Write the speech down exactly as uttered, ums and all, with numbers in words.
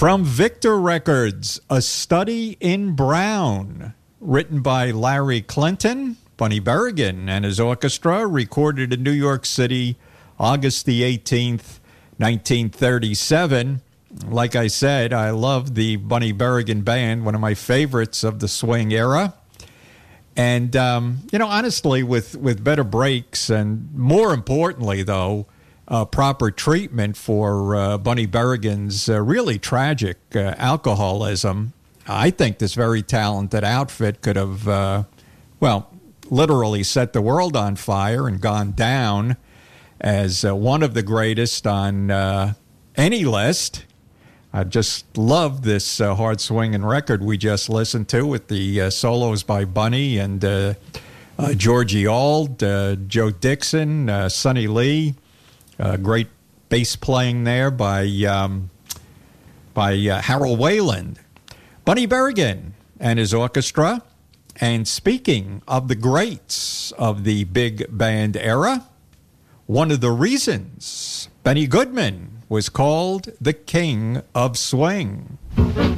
From Victor Records, A Study in Brown, written by Larry Clinton, Bunny Berrigan and his orchestra, recorded in New York City, August the eighteenth, nineteen thirty-seven. Like I said, I love the Bunny Berrigan Band, one of my favorites of the swing era. And, um, you know, honestly, with, with better breaks and more importantly, though, uh, proper treatment for uh, Bunny Berrigan's uh, really tragic uh, alcoholism, I think this very talented outfit could have, uh, well, literally set the world on fire and gone down as uh, one of the greatest on uh, any list. I just love this uh, hard-swinging record we just listened to with the uh, solos by Bunny and uh, uh, Georgie Auld, uh, Joe Dixon, uh, Sonny Lee. Uh, great bass playing there by um, by uh, Harold Wayland. Bunny Berrigan and his orchestra. And speaking of the greats of the big band era, one of the reasons Benny Goodman was called the King of Swing.